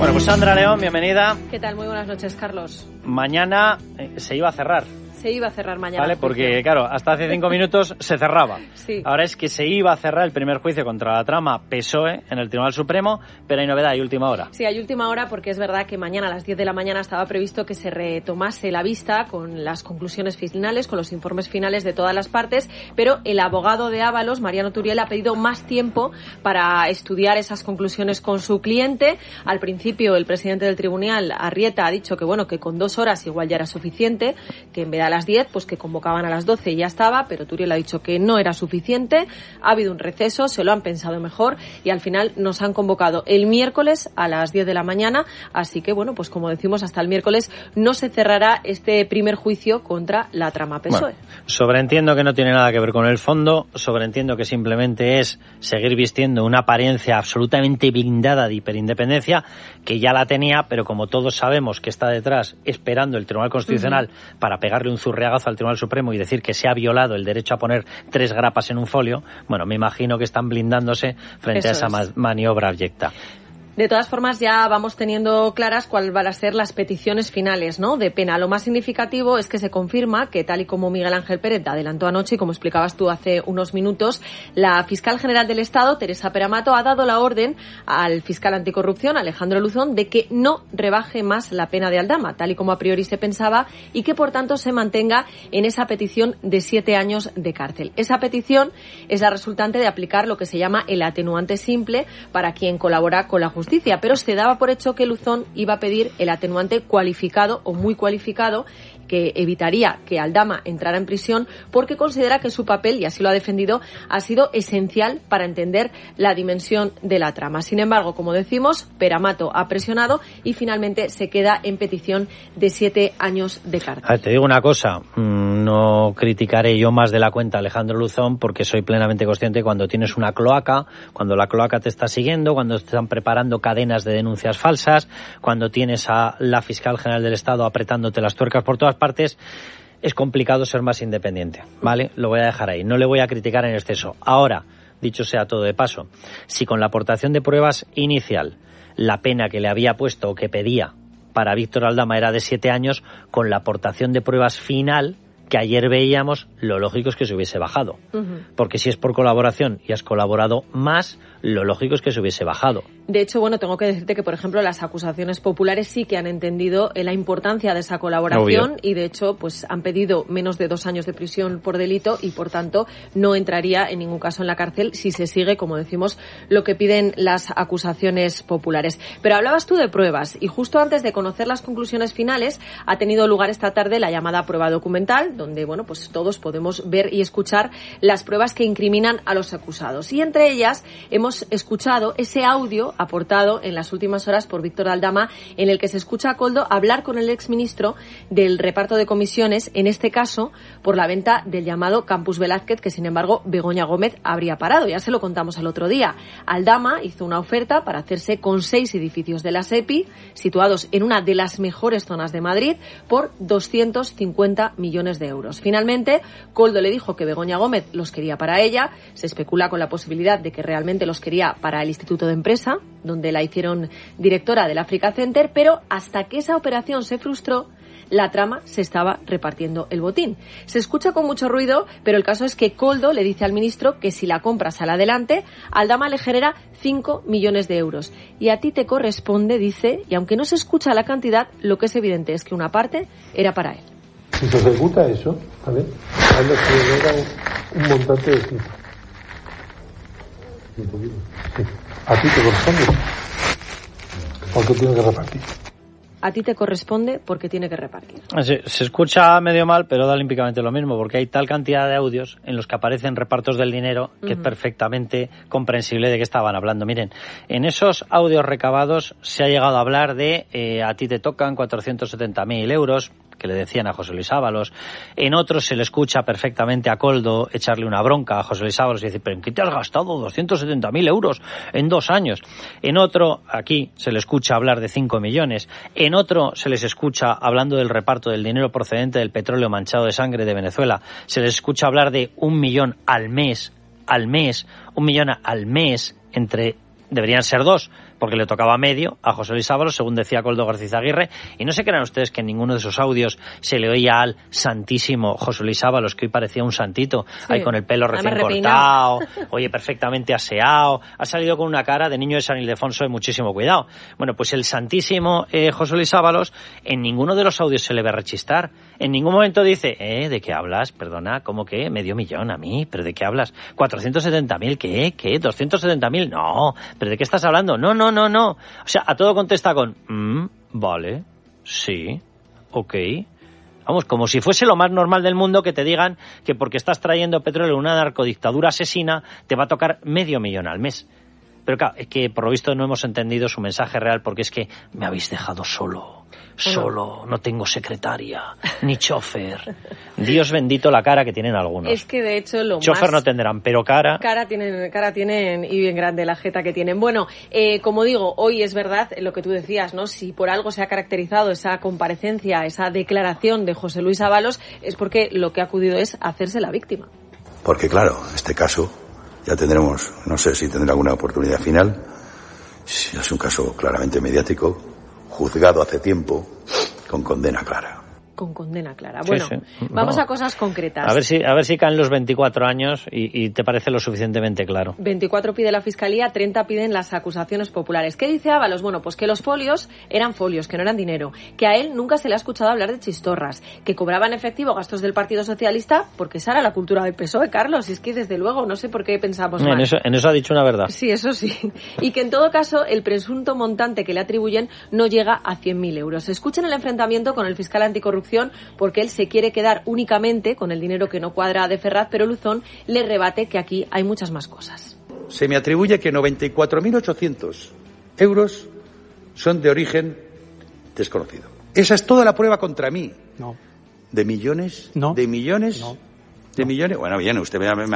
Bueno, pues Sandra León, bienvenida. ¿Qué tal? Muy buenas noches, Carlos. Mañana se iba a cerrar. Se iba a cerrar mañana. Vale, porque claro, hasta hace 5 minutos se cerraba. Sí. Ahora es que se iba a cerrar el primer juicio contra la trama PSOE en el Tribunal Supremo, pero hay novedad, hay última hora. Sí, hay última hora porque es verdad que mañana a las 10 de la mañana estaba previsto que se retomase la vista con las conclusiones finales, con los informes finales de todas las partes, pero el abogado de Ábalos, Mariano Turiel, ha pedido más tiempo para estudiar esas conclusiones con su cliente. Al principio, el presidente del tribunal, Arrieta, ha dicho que bueno, que con 2 horas igual ya era suficiente, que en vez de a las 10, pues que convocaban a las 12 y ya estaba, pero Turiel ha dicho que no era suficiente. Ha habido un receso, se lo han pensado mejor y al final nos han convocado el miércoles a las 10 de la mañana, así que bueno, pues como decimos, hasta el miércoles no se cerrará este primer juicio contra la trama PSOE. Bueno, sobreentiendo que no tiene nada que ver con el fondo, sobreentiendo que simplemente es seguir vistiendo una apariencia absolutamente blindada de hiperindependencia, que ya la tenía, pero como todos sabemos que está detrás esperando el Tribunal Constitucional para pegarle un zurriagazo al Tribunal Supremo y decir que se ha violado el derecho a poner 3 grapas en un folio, bueno, me imagino que están blindándose frente a esa maniobra abyecta. De todas formas, ya vamos teniendo claras cuáles van a ser las peticiones finales, ¿no?, de pena. Lo más significativo es que se confirma que, tal y como Miguel Ángel Pérez adelantó anoche y como explicabas tú hace unos minutos, la fiscal general del Estado, Teresa Peramato, ha dado la orden al fiscal anticorrupción, Alejandro Luzón, de que no rebaje más la pena de Aldama, tal y como a priori se pensaba, y que, por tanto, se mantenga en esa petición de 7 años de cárcel. Esa petición es la resultante de aplicar lo que se llama el atenuante simple para quien colabora con la justicia, pero se daba por hecho que Luzón iba a pedir el atenuante cualificado o muy cualificado, que evitaría que Aldama entrara en prisión, porque considera que su papel, y así lo ha defendido, ha sido esencial para entender la dimensión de la trama. Sin embargo, como decimos, Peramato ha presionado y finalmente se queda en petición de 7 años de cárcel. A ver, te digo una cosa, no criticaré yo más de la cuenta a Alejandro Luzón, porque soy plenamente consciente cuando tienes una cloaca, cuando la cloaca te está siguiendo, cuando te están preparando cadenas de denuncias falsas, cuando tienes a la fiscal general del Estado apretándote las tuercas por todas partes, es complicado ser más independiente, ¿vale? Lo voy a dejar ahí, no le voy a criticar en exceso. Ahora, dicho sea todo de paso, si con la aportación de pruebas inicial la pena que le había puesto o que pedía para Víctor Aldama era de 7 años, con la aportación de pruebas final que ayer veíamos, lo lógico es que se hubiese bajado. Porque si es por colaboración y has colaborado más, lo lógico es que se hubiese bajado. De hecho, bueno, tengo que decirte que, por ejemplo, las acusaciones populares sí que han entendido la importancia de esa colaboración. Obvio. Y, de hecho, pues han pedido menos de 2 años de prisión por delito y, por tanto, no entraría en ningún caso en la cárcel si se sigue, como decimos, lo que piden las acusaciones populares. Pero hablabas tú de pruebas y justo antes de conocer las conclusiones finales ha tenido lugar esta tarde la llamada prueba documental, donde, bueno, pues todos podemos ver y escuchar las pruebas que incriminan a los acusados. Y entre ellas hemos escuchado ese audio aportado en las últimas horas por Víctor Aldama, en el que se escucha a Koldo hablar con el exministro del reparto de comisiones, en este caso por la venta del llamado Campus Velázquez, que sin embargo Begoña Gómez habría parado. Ya se lo contamos el otro día. Aldama hizo una oferta para hacerse con 6 edificios de la SEPI, situados en una de las mejores zonas de Madrid, por 250 millones de euros. Finalmente, Koldo le dijo que Begoña Gómez los quería para ella. Se especula con la posibilidad de que realmente los quería para el Instituto de Empresa, donde la hicieron directora del Africa Center, pero hasta que esa operación se frustró, la trama se estaba repartiendo el botín. Se escucha con mucho ruido, pero el caso es que Koldo le dice al ministro que si la compra sale adelante, Aldama le genera 5 millones de euros. Y a ti te corresponde, dice, y aunque no se escucha la cantidad, lo que es evidente es que una parte era para él. Si se ejecuta eso, ¿vale? A él se genera un montante de cifras. Sí. ¿A ti te corresponde? Porque tiene que repartir. A ti te corresponde porque tiene que repartir. Se escucha medio mal, pero da olímpicamente lo mismo, porque hay tal cantidad de audios en los que aparecen repartos del dinero que es perfectamente comprensible de qué estaban hablando. Miren, en esos audios recabados se ha llegado a hablar de a ti te tocan 470.000 euros, que le decían a José Luis Ábalos. En otros se le escucha perfectamente a Koldo echarle una bronca a José Luis Ábalos y decir, ¿pero en qué te has gastado 270.000 euros en 2 años? En otro, aquí, se le escucha hablar de 5 millones. En otro, se les escucha hablando del reparto del dinero procedente del petróleo manchado de sangre de Venezuela. Se les escucha hablar de 1 millón al mes, 1 millón al mes, deberían ser 2, porque le tocaba medio a José Luis Ábalos, según decía Koldo García Aguirre, y no se crean ustedes que en ninguno de esos audios se le oía al santísimo José Luis Ábalos, que hoy parecía un santito, ahí con el pelo recién cortado, oye, perfectamente aseado, ha salido con una cara de niño de San Ildefonso de muchísimo cuidado. Bueno, pues el santísimo José Luis Ábalos, en ninguno de los audios se le ve rechistar, en ningún momento dice, ¿de qué hablas? Perdona, ¿cómo que? Medio millón a mí, ¿pero de qué hablas? ¿470.000 qué? ¿Qué? ¿270.000? No, ¿pero de qué estás hablando? No. O sea, a todo contesta con, vale, sí, ok. Vamos, como si fuese lo más normal del mundo que te digan que porque estás trayendo petróleo en una narcodictadura asesina te va a tocar $500.000 al mes. Pero claro, es que por lo visto no hemos entendido su mensaje real, porque es que me habéis dejado solo, no tengo secretaria, ni chofer. Dios bendito la cara que tienen algunos. Es que de hecho chofer no tendrán, pero cara tienen y bien grande la jeta que tienen. Bueno, como digo, hoy es verdad lo que tú decías, ¿no? Si por algo se ha caracterizado esa comparecencia, esa declaración de José Luis Ábalos, es porque lo que ha acudido es hacerse la víctima. Porque claro, en este caso ya tendremos, no sé si tendrá alguna oportunidad final. Es un caso claramente mediático, juzgado hace tiempo, con condena clara. Con condena clara. Bueno, sí. Vamos a cosas concretas. A ver si caen los 24 años y te parece lo suficientemente claro. 24 pide la Fiscalía, 30 piden las acusaciones populares. ¿Qué dice Ábalos? Bueno, pues que los folios eran folios, que no eran dinero, que a él nunca se le ha escuchado hablar de chistorras, que cobraba en efectivo gastos del Partido Socialista, porque esa era la cultura del PSOE, Carlos, y es que desde luego no sé por qué pensamos mal. En eso ha dicho una verdad. Sí, eso sí. Y que en todo caso el presunto montante que le atribuyen no llega a 100.000 euros. Escuchen el enfrentamiento con el fiscal anticorrupción, porque él se quiere quedar únicamente con el dinero que no cuadra de Ferraz, pero Luzón le rebate que aquí hay muchas más cosas. Se me atribuye que 94.800 euros son de origen desconocido. Esa es toda la prueba contra mí. No. ¿De millones? No. ¿De millones? No. ¿De millones? Bueno, bien, usted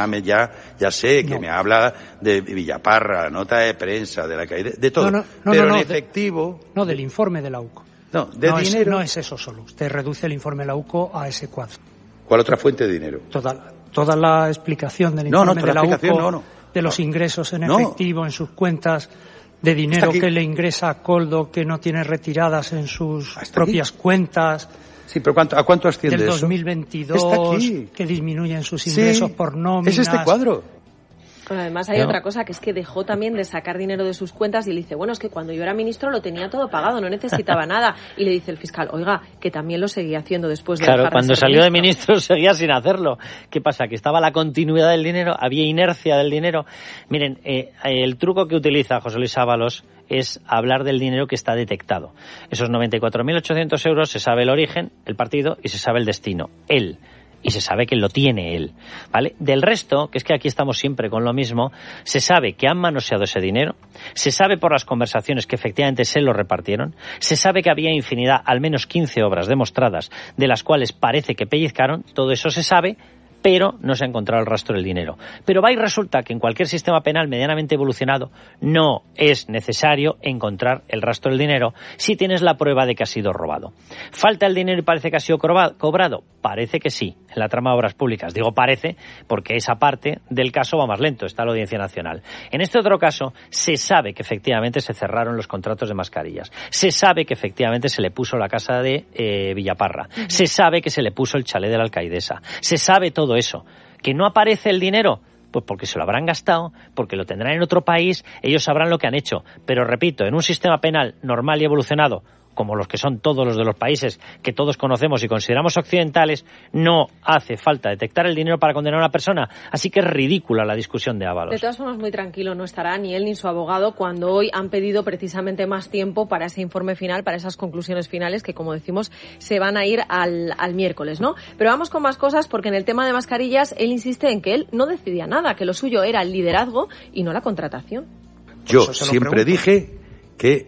ya sé que me habla de Villaparra, nota de prensa, de la caída, de todo. Pero en efectivo... No, del informe de la UCO. No, de dinero... No es eso solo. Usted reduce el informe de la UCO a ese cuadro. ¿Cuál otra fuente de dinero? Toda la explicación del informe de la UCO, de los ingresos en efectivo en sus cuentas, de dinero que le ingresa a Koldo que no tiene retiradas en sus propias cuentas... Sí, pero ¿a cuánto asciende del eso? 2022, que disminuyen sus ingresos por nóminas. Es este cuadro. Pero además hay otra cosa, que es que dejó también de sacar dinero de sus cuentas y le dice, bueno, es que cuando yo era ministro lo tenía todo pagado, no necesitaba nada. Y le dice el fiscal, oiga, que también lo seguía haciendo después de... Claro, cuando salió de ministro seguía sin hacerlo. ¿Qué pasa? Que estaba la continuidad del dinero, había inercia del dinero. Miren, el truco que utiliza José Luis Ábalos es hablar del dinero que está detectado. Esos 94.800 euros se sabe el origen, el partido, y se sabe el destino, él. Y se sabe que lo tiene él, ¿vale? Del resto, que es que aquí estamos siempre con lo mismo, se sabe que han manoseado ese dinero, se sabe por las conversaciones que efectivamente se lo repartieron, se sabe que había infinidad, al menos 15 obras demostradas, de las cuales parece que pellizcaron, todo eso se sabe, pero no se ha encontrado el rastro del dinero. Pero va y resulta que en cualquier sistema penal medianamente evolucionado no es necesario encontrar el rastro del dinero si tienes la prueba de que ha sido robado. ¿Falta el dinero y parece que ha sido cobrado? Parece que sí, en la trama de obras públicas. Digo parece porque esa parte del caso va más lento, está la Audiencia Nacional. En este otro caso se sabe que efectivamente se cerraron los contratos de mascarillas. Se sabe que efectivamente se le puso la casa de Villaparra. Se sabe que se le puso el chalet de la alcaidesa. Se sabe todo eso. ¿Que no aparece el dinero? Pues porque se lo habrán gastado, porque lo tendrán en otro país, ellos sabrán lo que han hecho. Pero repito, en un sistema penal normal y evolucionado, como los que son todos los de los países que todos conocemos y consideramos occidentales, no hace falta detectar el dinero para condenar a una persona. Así que es ridícula la discusión de Ábalos. De todas formas, muy tranquilo no estará ni él ni su abogado cuando hoy han pedido precisamente más tiempo para ese informe final, para esas conclusiones finales que, como decimos, se van a ir al miércoles, ¿no? Pero vamos con más cosas, porque en el tema de mascarillas él insiste en que él no decidía nada, que lo suyo era el liderazgo y no la contratación. Yo siempre dije que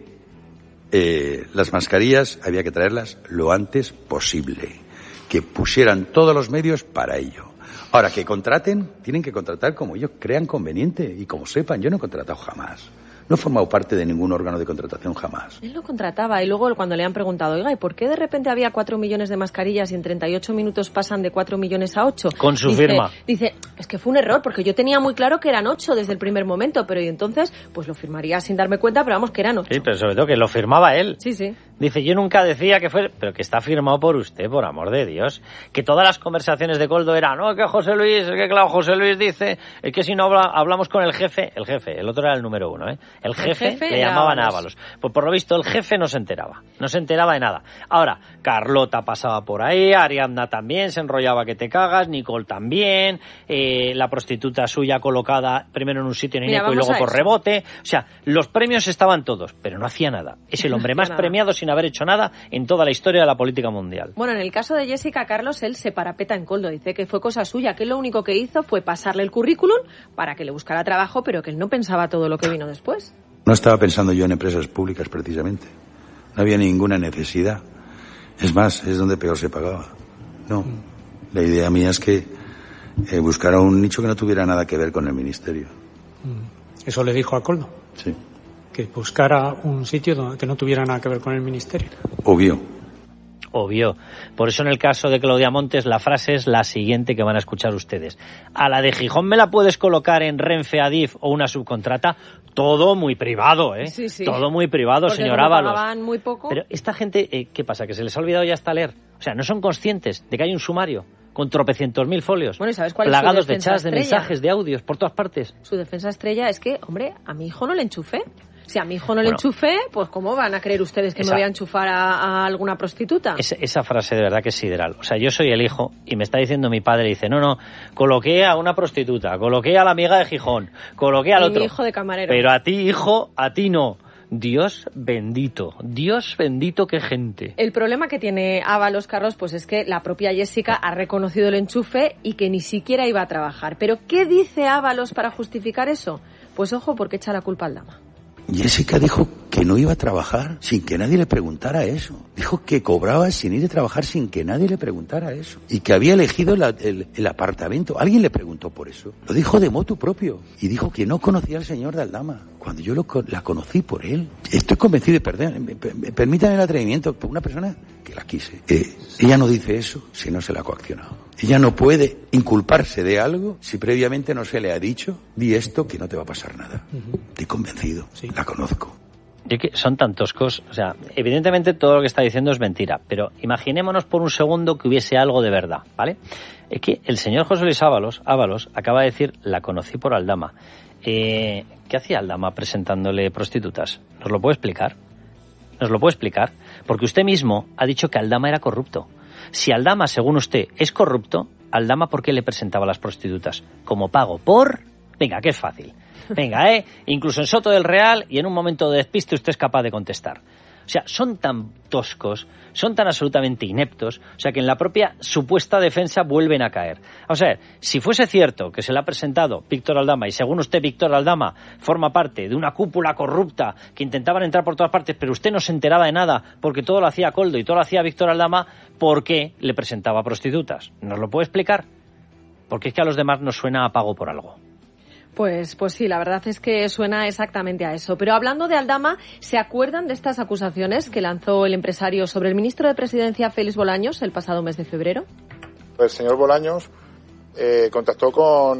las mascarillas había que traerlas lo antes posible, que pusieran todos los medios para ello. Ahora, que contraten, tienen que contratar como ellos crean conveniente y como sepan. Yo no he contratado jamás. No he formado parte de ningún órgano de contratación jamás. Él lo contrataba y luego cuando le han preguntado, oiga, ¿y por qué de repente había 4 millones de mascarillas y en 38 minutos pasan de 4 millones a 8? Con su firma. Dice, es que fue un error porque yo tenía muy claro que eran 8 desde el primer momento, pero y entonces pues lo firmaría sin darme cuenta, pero vamos, que eran 8. Sí, pero sobre todo que lo firmaba él. Sí, sí. Dice, yo nunca decía que fue... Pero que está firmado por usted, por amor de Dios. Que todas las conversaciones de Koldo eran, no, que José Luis, es que claro, José Luis dice, es que si no hablamos con el jefe, el otro era el número 1, ¿eh? El jefe le llamaban a Ábalos. Pues por lo visto el jefe no se enteraba de nada. Ahora, Carlota pasaba por ahí, Ariadna también, se enrollaba que te cagas, Nicole también, la prostituta suya colocada primero en un sitio en Ineco y luego por rebote. O sea, los premios estaban todos, pero no hacía nada. Es el hombre más premiado sin haber hecho nada en toda la historia de la política mundial. Bueno, en el caso de Jessica Carlos, él se parapeta en Koldo, dice que fue cosa suya, que lo único que hizo fue pasarle el currículum para que le buscara trabajo, pero que él no pensaba todo lo que vino después. No estaba pensando yo en empresas públicas precisamente. No había ninguna necesidad. Es más, es donde peor se pagaba. No. La idea mía es que buscara un nicho que no tuviera nada que ver con el ministerio. ¿Eso le dijo a Koldo? Sí. Que buscara un sitio que no tuviera nada que ver con el ministerio. Obvio. Por eso en el caso de Claudia Montes la frase es la siguiente que van a escuchar ustedes. A la de Gijón me la puedes colocar en Renfe, Adif o una subcontrata. Todo muy privado, ¿eh? Sí, sí. Todo muy privado, porque señor Ábalos. Pagaban muy poco. Pero esta gente, ¿qué pasa? ¿Que se les ha olvidado ya hasta leer? O sea, ¿no son conscientes de que hay un sumario con tropecientos mil folios? Bueno, ¿y sabes cuál plagados es su defensa de chats, de estrella? mensajes, de audios, por todas partes. Su defensa estrella es que, hombre, a mi hijo no le enchufé. Si a mi hijo no le enchufé, pues ¿cómo van a creer ustedes que me voy a enchufar a alguna prostituta? Esa frase de verdad que es sideral. O sea, yo soy el hijo y me está diciendo mi padre, dice, no, coloqué a una prostituta, coloqué a la amiga de Gijón, coloqué al otro. Mi hijo de camarero. Pero a ti, hijo, a ti no. Dios bendito, qué gente. El problema que tiene Ábalos, Carlos, pues es que la propia Jessica ha reconocido el enchufe y que ni siquiera iba a trabajar. ¿Pero qué dice Ábalos para justificar eso? Pues ojo, porque echa la culpa al Dama. Jessica dijo que no iba a trabajar sin que nadie le preguntara eso. Dijo que cobraba sin ir a trabajar sin que nadie le preguntara eso. Y que había elegido el apartamento. Alguien le preguntó por eso. Lo dijo de motu propio. Y dijo que no conocía al señor de Aldama. Cuando yo la conocí por él. Estoy convencido de perder. Permítanme el atrevimiento por una persona que la quise. Ella no dice eso si no se la ha coaccionado. Ella no puede inculparse de algo si previamente no se le ha dicho, di esto que no te va a pasar nada. Estoy convencido, sí. La conozco. Y que son tan toscos, o sea, evidentemente todo lo que está diciendo es mentira, pero imaginémonos por un segundo que hubiese algo de verdad, ¿vale? Es que el señor José Luis Ábalos acaba de decir, la conocí por Aldama. ¿Qué hacía Aldama presentándole prostitutas? ¿Nos lo puede explicar? Porque usted mismo ha dicho que Aldama era corrupto. Si Aldama, según usted, es corrupto, Aldama, ¿por qué le presentaba a las prostitutas? Como pago por... Venga, que es fácil. Venga, incluso en Soto del Real y en un momento de despiste usted es capaz de contestar. O sea, son tan toscos, son tan absolutamente ineptos, o sea, que en la propia supuesta defensa vuelven a caer. O sea, si fuese cierto que se le ha presentado Víctor Aldama, y según usted Víctor Aldama forma parte de una cúpula corrupta que intentaban entrar por todas partes, pero usted no se enteraba de nada porque todo lo hacía Koldo y todo lo hacía Víctor Aldama, ¿por qué le presentaba prostitutas? ¿Nos lo puede explicar? Porque es que a los demás nos suena a pago por algo. Pues sí, la verdad es que suena exactamente a eso. Pero hablando de Aldama, ¿se acuerdan de estas acusaciones que lanzó el empresario sobre el ministro de Presidencia, Félix Bolaños, el pasado mes de febrero? El señor Bolaños contactó con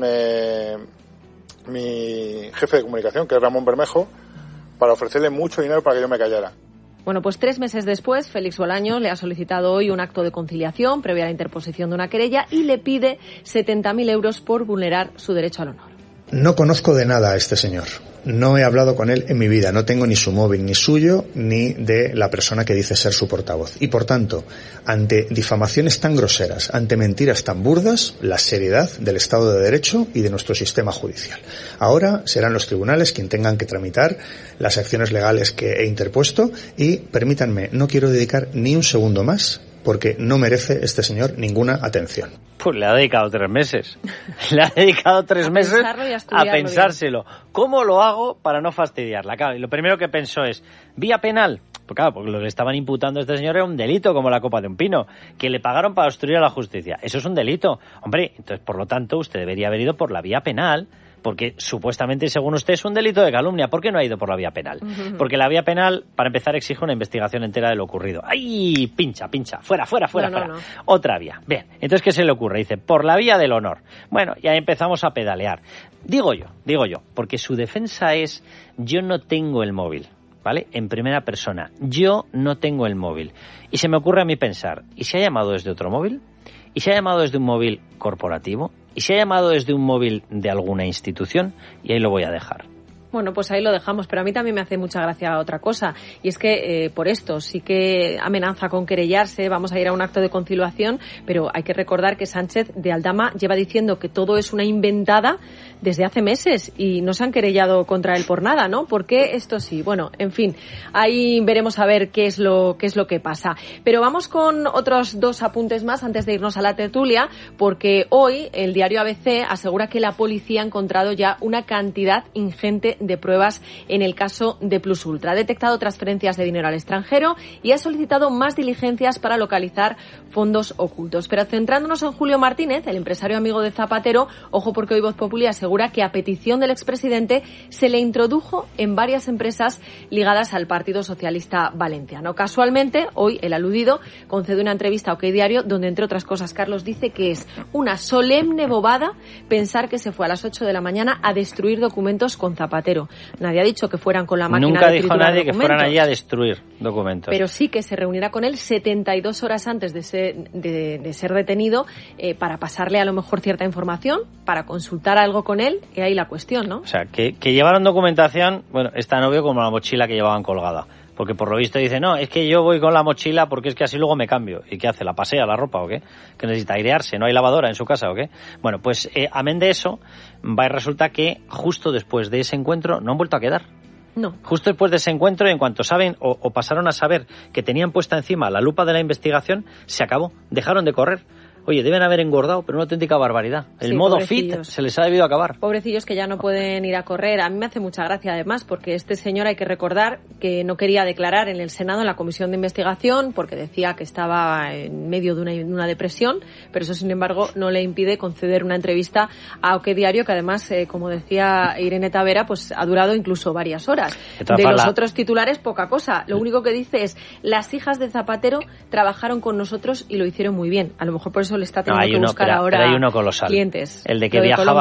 mi jefe de comunicación, que es Ramón Bermejo, para ofrecerle mucho dinero para que yo me callara. Bueno, pues 3 meses después, Félix Bolaños le ha solicitado hoy un acto de conciliación previa a la interposición de una querella y le pide 70.000 euros por vulnerar su derecho al honor. No conozco de nada a este señor. No he hablado con él en mi vida. No tengo ni su móvil, ni suyo, ni de la persona que dice ser su portavoz. Y por tanto, ante difamaciones tan groseras, ante mentiras tan burdas, la seriedad del Estado de Derecho y de nuestro sistema judicial. Ahora serán los tribunales quienes tengan que tramitar las acciones legales que he interpuesto y, permítanme, no quiero dedicar ni un segundo más porque no merece este señor ninguna atención. Pues le ha dedicado 3 meses. Le ha dedicado 3 meses a pensárselo. Bien. ¿Cómo lo hago para no fastidiarla? Claro, y lo primero que pensó es, ¿vía penal? Pues claro, porque lo que le estaban imputando a este señor era un delito, como la copa de un pino, que le pagaron para obstruir a la justicia. Eso es un delito. Hombre, entonces, por lo tanto, usted debería haber ido por la vía penal, porque supuestamente, según usted, es un delito de calumnia. ¿Por qué no ha ido por la vía penal? Porque la vía penal, para empezar, exige una investigación entera de lo ocurrido. ¡Ay! Pincha, fuera. No. Otra vía. Bien, entonces, ¿qué se le ocurre? Dice, por la vía del honor. Bueno, ya empezamos a pedalear. Digo yo, porque su defensa es, yo no tengo el móvil, ¿vale? En primera persona, yo no tengo el móvil. Y se me ocurre a mí pensar, ¿y si ha llamado desde otro móvil? ¿Y si ha llamado desde un móvil corporativo? ¿Y si ha llamado desde un móvil de alguna institución? Y ahí lo voy a dejar. Bueno, pues ahí lo dejamos, pero a mí también me hace mucha gracia otra cosa, y es que por esto sí que amenaza con querellarse, vamos a ir a un acto de conciliación, pero hay que recordar que Sánchez de Aldama lleva diciendo que todo es una inventada desde hace meses y no se han querellado contra él por nada, ¿no? ¿Por qué esto sí? Bueno, en fin, ahí veremos a ver qué es lo que pasa. Pero vamos con otros 2 apuntes más antes de irnos a la tertulia, porque hoy el diario ABC asegura que la policía ha encontrado ya una cantidad ingente de pruebas en el caso de Plus Ultra. Ha detectado transferencias de dinero al extranjero y ha solicitado más diligencias para localizar fondos ocultos. Pero centrándonos en Julio Martínez, el empresario amigo de Zapatero, ojo porque hoy Voz Populi asegura que a petición del expresidente se le introdujo en varias empresas ligadas al Partido Socialista Valenciano. Casualmente, hoy el aludido concede una entrevista a OK Diario donde, entre otras cosas, Carlos dice que es una solemne bobada pensar que se fue a las 8 de la mañana a destruir documentos con Zapatero. Nadie ha dicho que fueran con la máquina Nunca de dijo nadie que fueran allí a destruir documentos. Pero sí que se reunirá con él 72 horas antes de ser detenido para pasarle a lo mejor cierta información, para consultar algo con él, y ahí la cuestión, ¿no? O sea, que llevaron documentación, bueno, es tan obvio como la mochila que llevaban colgada. Porque por lo visto dice, no, es que yo voy con la mochila porque es que así luego me cambio. ¿Y qué hace? ¿La pasea la ropa o qué? ¿Que necesita airearse? ¿No hay lavadora en su casa o qué? Bueno, pues amén de eso, va y resulta que justo después de ese encuentro no han vuelto a quedar. No. Justo después de ese encuentro, en cuanto saben o pasaron a saber que tenían puesta encima la lupa de la investigación, se acabó. Dejaron de correr. Oye, deben haber engordado, pero una auténtica barbaridad. El modo fit se les ha debido acabar. Pobrecillos que ya no pueden ir a correr. A mí me hace mucha gracia, además, porque este señor, hay que recordar que no quería declarar en el Senado, en la comisión de investigación, porque decía que estaba en medio de una depresión, pero eso, sin embargo, no le impide conceder una entrevista a OK Diario, que además, como decía Irene Tavera, pues ha durado incluso varias horas. De los otros titulares, poca cosa. Lo único que dice es, las hijas de Zapatero trabajaron con nosotros y lo hicieron muy bien. A lo mejor por eso le está teniendo que buscar ahora hay uno colosal. Clientes. El de que viajaba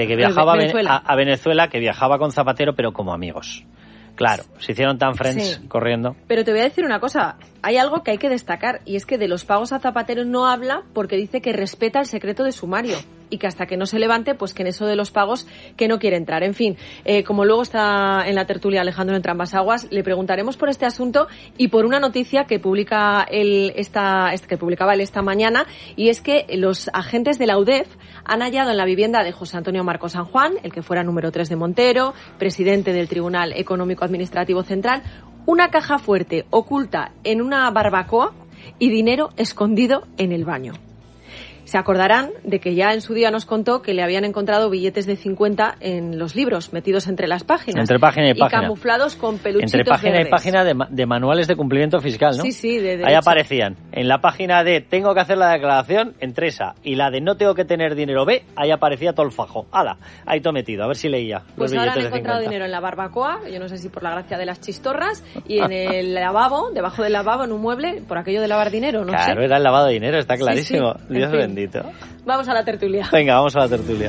a Venezuela, que viajaba con Zapatero, pero como amigos. Claro, se hicieron tan friends corriendo. Pero te voy a decir una cosa, hay algo que hay que destacar, y es que de los pagos a Zapatero no habla porque dice que respeta el secreto de sumario y que hasta que no se levante, pues que en eso de los pagos que no quiere entrar. En fin, como luego está en la tertulia Alejandro entre ambas aguas, le preguntaremos por este asunto y por una noticia que publicaba él esta mañana, y es que los agentes de la UDEF han hallado en la vivienda de José Antonio Marco San Juan, el que fuera número 3 de Montero, presidente del Tribunal Económico Administrativo Central, una caja fuerte oculta en una barbacoa y dinero escondido en el baño. Se acordarán de que ya en su día nos contó que le habían encontrado billetes de 50 en los libros, metidos entre las páginas. Entre página y página. Y camuflados con peluchitos entre página verdes. Y página de manuales de cumplimiento fiscal, ¿no? Sí, de ahí aparecían. En la página de tengo que hacer la declaración, entre esa, y la de no tengo que tener dinero B, ahí aparecía todo el fajo. ¡Hala! Ahí todo metido, a ver si leía pues los billetes de 50. Pues ahora han encontrado dinero en la barbacoa, yo no sé si por la gracia de las chistorras, y en el lavabo, debajo del lavabo, en un mueble, por aquello de lavar dinero, no sé. Claro, era el lavado de dinero, está clarísimo. Sí. Dios bendito. Vamos a la tertulia. Venga, vamos a la tertulia.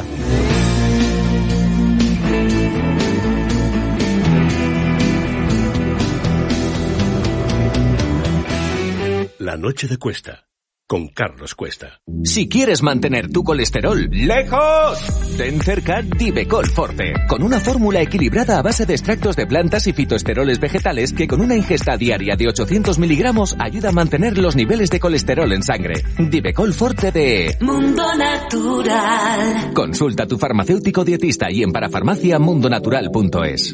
La noche de Cuesta, con Carlos Cuesta. Si quieres mantener tu colesterol lejos, ten cerca Divecol Forte, con una fórmula equilibrada a base de extractos de plantas y fitoesteroles vegetales que con una ingesta diaria de 800 miligramos ayuda a mantener los niveles de colesterol en sangre. Divecol Forte de Mundo Natural. Consulta a tu farmacéutico dietista y en parafarmacia mundonatural.es.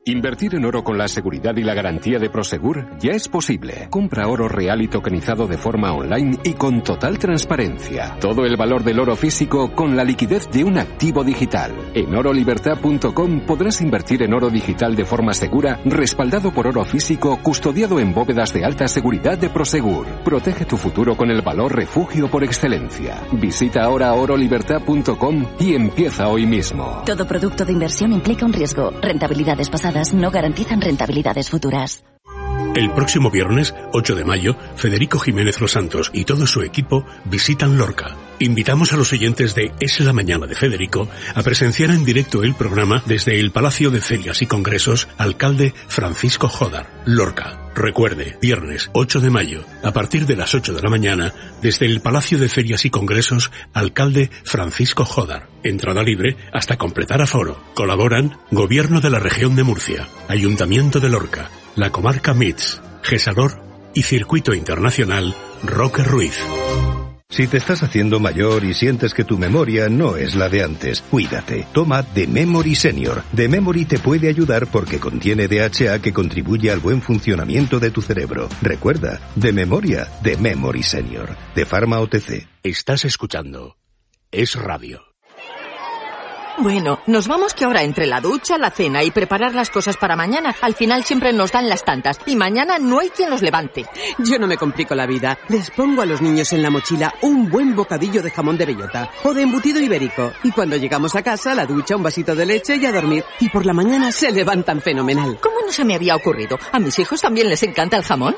Invertir en oro con la seguridad y la garantía de Prosegur ya es posible. Compra oro real y tokenizado de forma online y con total transparencia. Todo el valor del oro físico con la liquidez de un activo digital. En orolibertad.com podrás invertir en oro digital de forma segura, respaldado por oro físico, custodiado en bóvedas de alta seguridad de Prosegur. Protege tu futuro con el valor refugio por excelencia. Visita ahora orolibertad.com y empieza hoy mismo. Todo producto de inversión implica un riesgo. Rentabilidades pasadas no garantizan rentabilidades futuras. El próximo viernes, 8 de mayo, Federico Jiménez Los Santos y todo su equipo visitan Lorca. Invitamos a los oyentes de Es la Mañana de Federico a presenciar en directo el programa desde el Palacio de Ferias y Congresos Alcalde Francisco Jodar, Lorca. Recuerde, viernes 8 de mayo, a partir de las 8 de la mañana, desde el Palacio de Ferias y Congresos Alcalde Francisco Jodar. Entrada libre hasta completar aforo. Colaboran Gobierno de la Región de Murcia, Ayuntamiento de Lorca, la Comarca MITS, Gesador y Circuito Internacional Roque Ruiz. Si te estás haciendo mayor y sientes que tu memoria no es la de antes, cuídate. Toma The Memory Senior. The Memory te puede ayudar porque contiene DHA que contribuye al buen funcionamiento de tu cerebro. Recuerda, de memoria, The Memory Senior. De Pharma OTC. Estás escuchando Es Radio. Bueno, nos vamos que ahora entre la ducha, la cena y preparar las cosas para mañana, al final siempre nos dan las tantas y mañana no hay quien los levante. Yo no me complico la vida. Les pongo a los niños en la mochila un buen bocadillo de jamón de bellota o de embutido ibérico. Y cuando llegamos a casa, la ducha, un vasito de leche y a dormir. Y por la mañana se levantan fenomenal. ¿Cómo no se me había ocurrido? ¿A mis hijos también les encanta el jamón?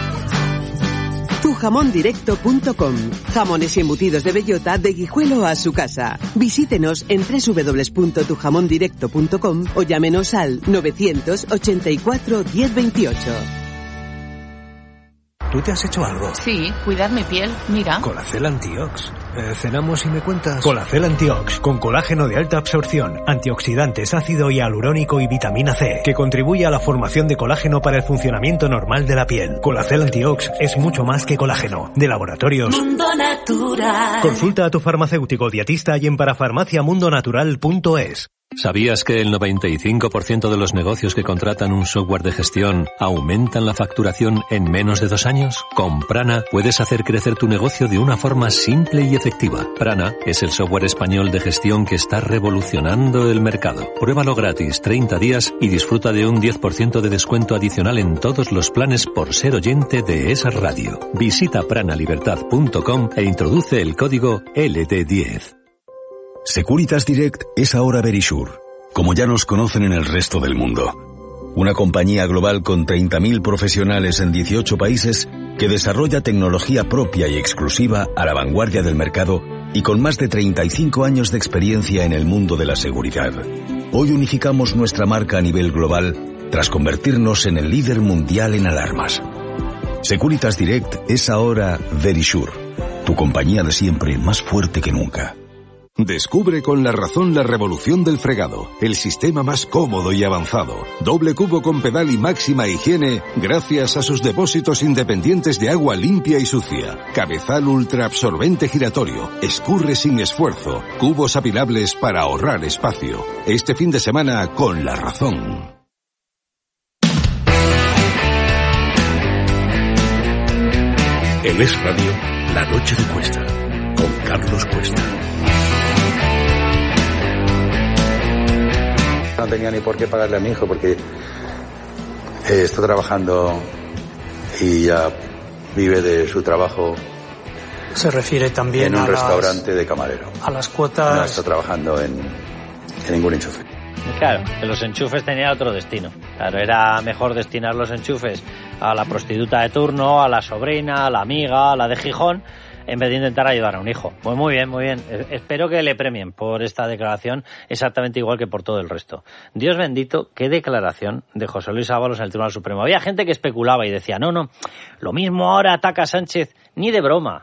Tujamondirecto.com. Jamones y embutidos de bellota de Guijuelo a su casa. Visítenos en www.tujamondirecto.com o llámenos al 984 1028. ¿Tú te has hecho algo? Sí, cuidar mi piel, mira. Colacel Antiox. ¿Cenamos y me cuentas? Colacel Antiox, con colágeno de alta absorción, antioxidantes, ácido hialurónico y vitamina C, que contribuye a la formación de colágeno para el funcionamiento normal de la piel. Colacel Antiox es mucho más que colágeno. De Laboratorios Mundo Natural. Consulta a tu farmacéutico dietista y en parafarmaciamundonatural.es. ¿Sabías que el 95% de los negocios que contratan un software de gestión aumentan la facturación en menos de 2 años? Con Prana puedes hacer crecer tu negocio de una forma simple y efectiva. Prana es el software español de gestión que está revolucionando el mercado. Pruébalo gratis 30 días y disfruta de un 10% de descuento adicional en todos los planes por ser oyente de esa radio. Visita pranalibertad.com e introduce el código LT10. Securitas Direct es ahora Verisure, como ya nos conocen en el resto del mundo. Una compañía global con 30.000 profesionales en 18 países que desarrolla tecnología propia y exclusiva a la vanguardia del mercado y con más de 35 años de experiencia en el mundo de la seguridad. Hoy unificamos nuestra marca a nivel global tras convertirnos en el líder mundial en alarmas. Securitas Direct es ahora Verisure, tu compañía de siempre más fuerte que nunca. Descubre con La Razón la revolución del fregado, el sistema más cómodo y avanzado. Doble cubo con pedal y máxima higiene gracias a sus depósitos independientes de agua limpia y sucia. Cabezal ultra absorbente giratorio, escurre sin esfuerzo, cubos apilables para ahorrar espacio. Este fin de semana con La Razón. En Es Radio, La Noche de Cuesta, con Carlos Cuesta. No tenía ni por qué pagarle a mi hijo porque está trabajando y ya vive de su trabajo. Se refiere también en un restaurante de camarero. A las cuotas. No está trabajando en ningún enchufe. Claro, que los enchufes tenían otro destino. Claro, era mejor destinar los enchufes a la prostituta de turno, a la sobrina, a la amiga, a la de Gijón, en vez de intentar ayudar a un hijo. Pues muy bien, muy bien. Espero que le premien por esta declaración exactamente igual que por todo el resto. Dios bendito, qué declaración de José Luis Ábalos en el Tribunal Supremo. Había gente que especulaba y decía, no, lo mismo ahora ataca a Sánchez Ni de broma.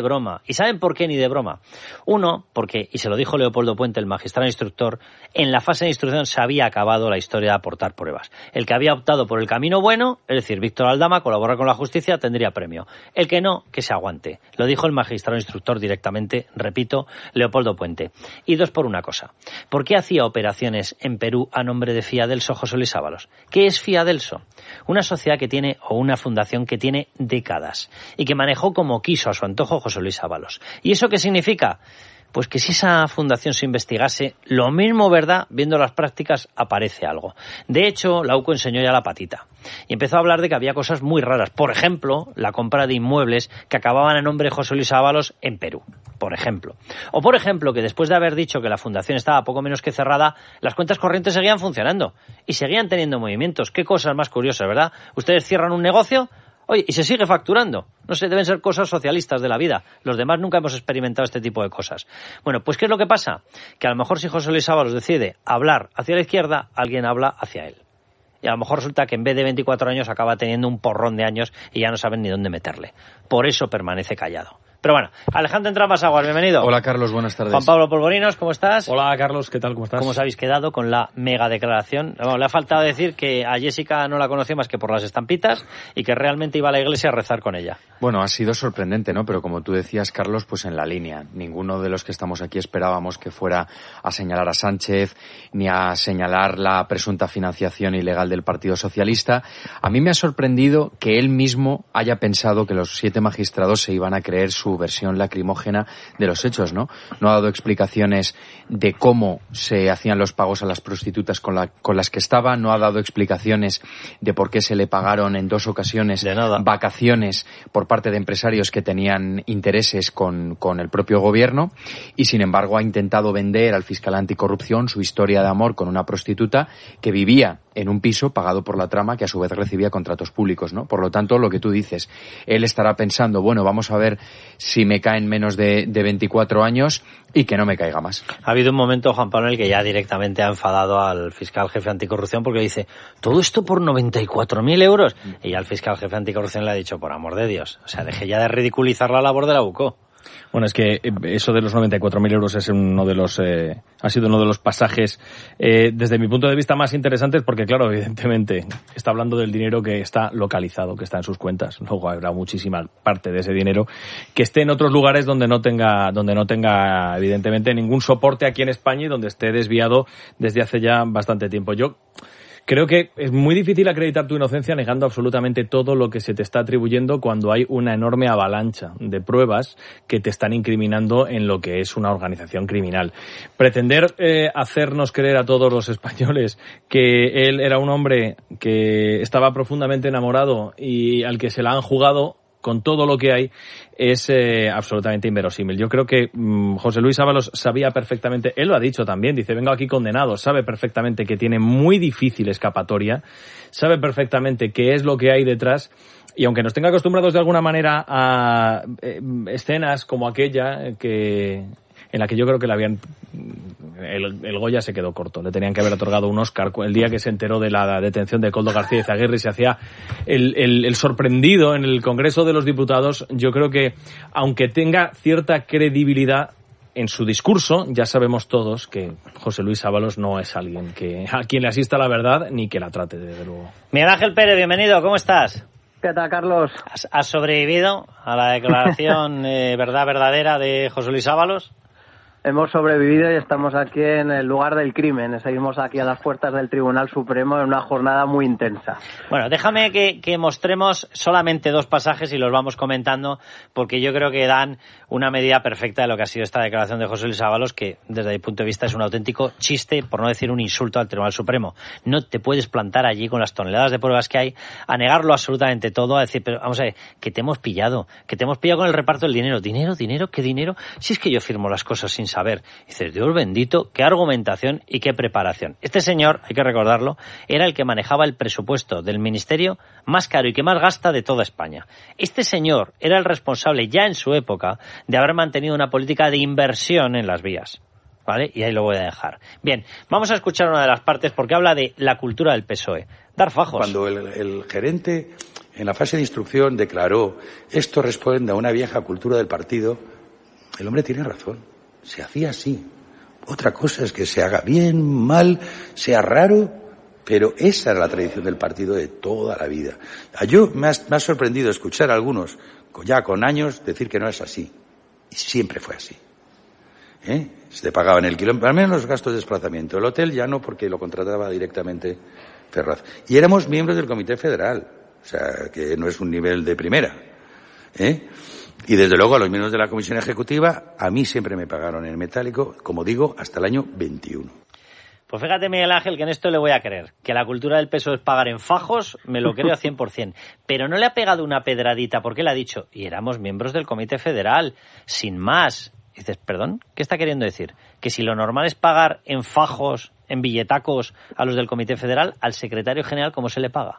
¿Y saben por qué ni de broma? Uno, porque, y se lo dijo Leopoldo Puente, el magistrado instructor, en la fase de instrucción se había acabado la historia de aportar pruebas. El que había optado por el camino bueno, es decir, Víctor Aldama, colaborar con la justicia, tendría premio. El que no, que se aguante. Lo dijo el magistrado instructor directamente, repito, Leopoldo Puente. Y dos por una cosa. ¿Por qué hacía operaciones en Perú a nombre de Fiadelso José Luis Ábalos? ¿Qué es Fiadelso? Una sociedad que tiene, o una fundación que tiene décadas y que manejó como quiso a su antojo José Luis Ábalos. ¿Y eso qué significa? Pues que si esa fundación se investigase, lo mismo, ¿verdad? Viendo las prácticas, aparece algo. De hecho, la UCO enseñó ya la patita. Y empezó a hablar de que había cosas muy raras. Por ejemplo, la compra de inmuebles que acababan a nombre de José Luis Ábalos en Perú. Por ejemplo. O por ejemplo, que después de haber dicho que la fundación estaba poco menos que cerrada, las cuentas corrientes seguían funcionando. Y seguían teniendo movimientos. Qué cosas más curiosas, ¿verdad? Ustedes cierran un negocio, oye, y se sigue facturando. No sé, deben ser cosas socialistas de la vida. Los demás nunca hemos experimentado este tipo de cosas. Bueno, pues ¿qué es lo que pasa? Que a lo mejor si José Luis Ábalos decide hablar hacia la izquierda, alguien habla hacia él. Y a lo mejor resulta que en vez de 24 años acaba teniendo un porrón de años y ya no saben ni dónde meterle. Por eso permanece callado. Pero bueno, Alejandro Entramasaguas, bienvenido. Hola, Carlos, buenas tardes. Juan Pablo Polvorinos, ¿cómo estás? Hola, Carlos, ¿qué tal? ¿Cómo estás? ¿Cómo os habéis quedado con la mega declaración? Bueno, le ha faltado decir que a Jessica no la conocía más que por las estampitas y que realmente iba a la iglesia a rezar con ella. Bueno, ha sido sorprendente, ¿no? Pero como tú decías, Carlos, pues en la línea. Ninguno de los que estamos aquí esperábamos que fuera a señalar a Sánchez ni a señalar la presunta financiación ilegal del Partido Socialista. A mí me ha sorprendido que él mismo haya pensado que los 7 magistrados se iban a creer su versión lacrimógena de los hechos, ¿no? No ha dado explicaciones de cómo se hacían los pagos a las prostitutas con las que estaba, no ha dado explicaciones de por qué se le pagaron en 2 ocasiones vacaciones por parte de empresarios que tenían intereses con el propio gobierno y, sin embargo, ha intentado vender al fiscal anticorrupción su historia de amor con una prostituta que vivía en un piso pagado por la trama que a su vez recibía contratos públicos, ¿no? Por lo tanto, lo que tú dices, él estará pensando, bueno, vamos a ver si me caen menos de 24 años y que no me caiga más. Ha habido un momento, Juan Pablo, en el que ya directamente ha enfadado al fiscal jefe anticorrupción porque dice, ¿todo esto por 94.000 euros? Y ya el fiscal jefe anticorrupción le ha dicho, por amor de Dios, o sea, deje ya de ridiculizar la labor de la UCO. Bueno, es que eso de los 94.000 euros es uno de los, ha sido uno de los pasajes, desde mi punto de vista, más interesantes porque, claro, evidentemente, está hablando del dinero que está localizado, que está en sus cuentas. Luego habrá muchísima parte de ese dinero que esté en otros lugares donde no tenga, evidentemente, ningún soporte aquí en España y donde esté desviado desde hace ya bastante tiempo. Yo creo que es muy difícil acreditar tu inocencia negando absolutamente todo lo que se te está atribuyendo cuando hay una enorme avalancha de pruebas que te están incriminando en lo que es una organización criminal. Pretender hacernos creer a todos los españoles que él era un hombre que estaba profundamente enamorado y al que se la han jugado con todo lo que hay es absolutamente inverosímil. Yo creo que José Luis Ábalos sabía perfectamente, él lo ha dicho también, dice, vengo aquí condenado, sabe perfectamente que tiene muy difícil escapatoria, sabe perfectamente qué es lo que hay detrás y aunque nos tenga acostumbrados de alguna manera a escenas como aquella en la que yo creo que el Goya se quedó corto. Le tenían que haber otorgado un Oscar el día que se enteró de la detención de Koldo García Izaguirre y se hacía el sorprendido en el Congreso de los Diputados. Yo creo que, aunque tenga cierta credibilidad en su discurso, ya sabemos todos que José Luis Ábalos no es alguien a quien le asista la verdad ni que la trate, desde luego. Miguel Ángel Pérez, bienvenido, ¿cómo estás? ¿Qué tal, Carlos? ¿Has sobrevivido a la declaración verdadera de José Luis Ábalos? Hemos sobrevivido y estamos aquí en el lugar del crimen. Seguimos aquí a las puertas del Tribunal Supremo en una jornada muy intensa. Bueno, déjame que mostremos solamente 2 pasajes y los vamos comentando porque yo creo que dan una medida perfecta de lo que ha sido esta declaración de José Luis Ábalos, que desde mi punto de vista es un auténtico chiste, por no decir un insulto al Tribunal Supremo. No te puedes plantar allí con las toneladas de pruebas que hay a negarlo absolutamente todo, a decir, pero vamos a ver, que te hemos pillado con el reparto del dinero. ¿Dinero? ¿Qué dinero? Si es que yo firmo las cosas sin saber. Dices, Dios bendito, qué argumentación y qué preparación. Este señor, hay que recordarlo, era el que manejaba el presupuesto del ministerio más caro y que más gasta de toda España. Este señor era el responsable ya en su época de haber mantenido una política de inversión en las vías. ¿Vale? Y ahí lo voy a dejar. Bien, vamos a escuchar una de las partes porque habla de la cultura del PSOE. Dar fajos. Cuando el gerente en la fase de instrucción declaró, esto responde a una vieja cultura del partido, el hombre tiene razón, se hacía así. Otra cosa es que se haga bien, mal, sea raro, pero esa era la tradición del partido de toda la vida. Me ha sorprendido escuchar a algunos, ya con años, decir que no es así. Y siempre fue así. Se te pagaban el kilómetro, al menos los gastos de desplazamiento. El hotel ya no, porque lo contrataba directamente Ferraz. Y éramos miembros del Comité Federal, o sea, que no es un nivel de primera. Y desde luego a los miembros de la Comisión Ejecutiva, a mí siempre me pagaron en metálico, como digo, hasta el año 21. Pues fíjate, Miguel Ángel, que en esto le voy a creer. Que la cultura del peso es pagar en fajos, me lo creo 100%. Pero no le ha pegado una pedradita, porque le ha dicho, y éramos miembros del Comité Federal, sin más. Y dices, perdón, ¿qué está queriendo decir? Que si lo normal es pagar en fajos, en billetacos a los del Comité Federal, al secretario general, ¿cómo se le paga?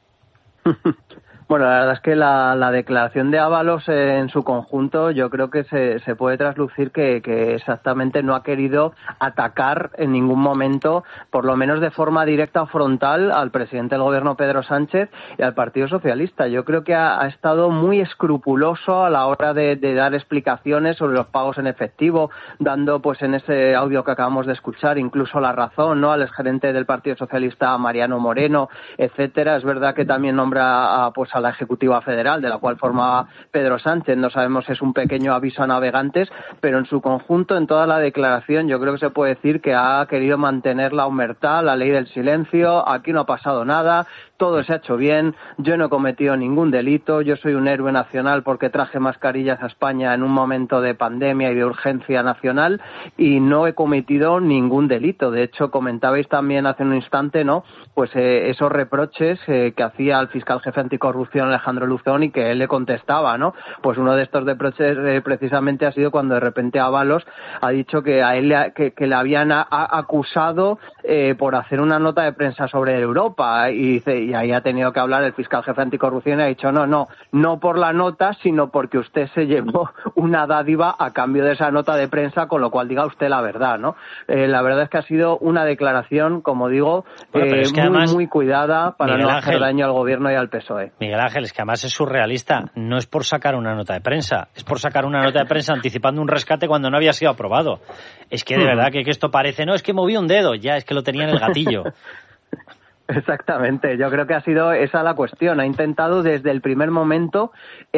Bueno, la verdad es que la declaración de Ábalos en su conjunto yo creo que se puede traslucir que exactamente no ha querido atacar en ningún momento, por lo menos de forma directa o frontal, al presidente del gobierno Pedro Sánchez y al Partido Socialista. Yo creo que ha estado muy escrupuloso a la hora de dar explicaciones sobre los pagos en efectivo, dando pues en ese audio que acabamos de escuchar incluso la razón, ¿no?, al exgerente del Partido Socialista Mariano Moreno, etcétera. Es verdad que también nombra a la Ejecutiva Federal, de la cual formaba Pedro Sánchez. No sabemos si es un pequeño aviso a navegantes, pero en su conjunto, en toda la declaración, yo creo que se puede decir que ha querido mantener la omertá, la ley del silencio. Aquí no ha pasado nada, todo se ha hecho bien, yo no he cometido ningún delito, yo soy un héroe nacional porque traje mascarillas a España en un momento de pandemia y de urgencia nacional y no he cometido ningún delito. De hecho, comentabais también hace un instante, ¿no?, pues esos reproches que hacía al fiscal jefe anticorrupción Alejandro Luzón y que él le contestaba, ¿no? Pues uno de estos reproches precisamente ha sido cuando de repente Ábalos ha dicho que a él que le habían acusado por hacer una nota de prensa sobre Europa y ahí ha tenido que hablar el fiscal jefe anticorrupción y ha dicho no por la nota, sino porque usted se llevó una dádiva a cambio de esa nota de prensa, con lo cual diga usted la verdad, ¿no? La verdad es que ha sido una declaración, como digo, muy cuidada para no hacer daño al gobierno y al PSOE. Miguel Ángel, es que además es surrealista. No es por sacar una nota de prensa, es por sacar una nota de prensa anticipando un rescate cuando no había sido aprobado. Es que de verdad que esto parece, no, es que moví un dedo, ya es que lo tenía en el gatillo. Exactamente, yo creo que ha sido esa la cuestión. Ha intentado desde el primer momento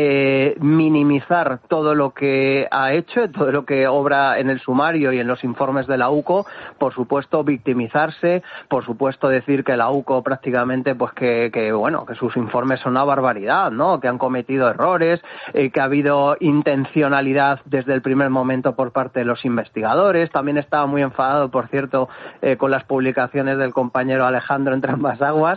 minimizar todo lo que ha hecho, todo lo que obra en el sumario y en los informes de la UCO, por supuesto victimizarse, por supuesto decir que la UCO prácticamente pues que sus informes son una barbaridad, ¿no?, que han cometido errores, que ha habido intencionalidad desde el primer momento por parte de los investigadores. También estaba muy enfadado, por cierto, con las publicaciones del compañero Alejandro entre ambas aguas